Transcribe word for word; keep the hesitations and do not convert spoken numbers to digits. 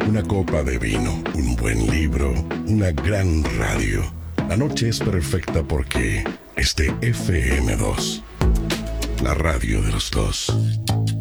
Una copa de vino, un buen libro, una gran radio. La noche es perfecta porque es de F M dos, la radio de los dos.